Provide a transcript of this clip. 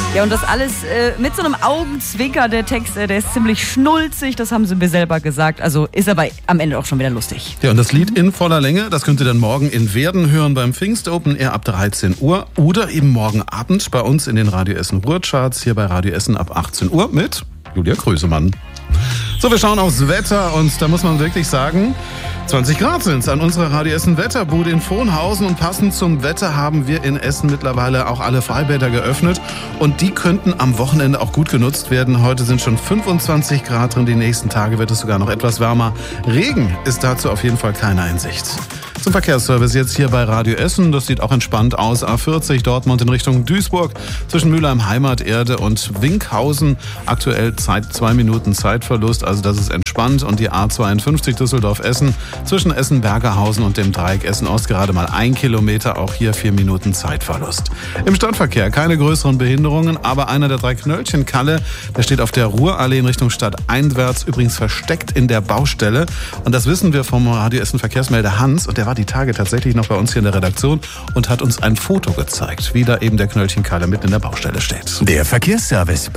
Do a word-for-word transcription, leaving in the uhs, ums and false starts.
Ja, und das alles äh, mit so einem Augenzwinker. Der Text, äh, der ist ziemlich schnulzig, das haben sie mir selber gesagt. Also ist aber am Ende auch schon wieder lustig. Ja, und das Lied in voller Länge, das könnt ihr dann morgen in Werden hören beim Pfingst Open Air ab dreizehn Uhr oder eben morgen Abend bei uns in den Radio Essen Ruhrcharts hier bei Radio Essen ab achtzehn Uhr mit Julia Krösemann. So, wir schauen aufs Wetter und da muss man wirklich sagen, zwanzig Grad sind es an unserer Radio Essen Wetterbude in Vonhausen und passend zum Wetter haben wir in Essen mittlerweile auch alle Freibäder geöffnet und die könnten am Wochenende auch gut genutzt werden. Heute sind schon fünfundzwanzig Grad drin, die nächsten Tage wird es sogar noch etwas wärmer. Regen ist dazu auf jeden Fall keine in Sicht. Zum Verkehrsservice jetzt hier bei Radio Essen. Das sieht auch entspannt aus. A vierzig Dortmund in Richtung Duisburg zwischen Mülheim Heimaterde und Winkhausen. Aktuell Zeit, zwei Minuten Zeitverlust, also das ist entspannt. Und die A zweiundfünfzig Düsseldorf-Essen zwischen Essen-Bergerhausen und dem Dreieck Essen-Ost gerade mal ein Kilometer, auch hier vier Minuten Zeitverlust. Im Stadtverkehr keine größeren Behinderungen, aber einer der drei Knöllchen Kalle, der steht auf der Ruhrallee in Richtung Stadt einwärts, übrigens versteckt in der Baustelle. Und das wissen wir vom Radio Essen Verkehrsmelder Hans und der war die Tage tatsächlich noch bei uns hier in der Redaktion und hat uns ein Foto gezeigt, wie da eben der Knöllchen Kalle mitten in der Baustelle steht. Der Verkehrsservice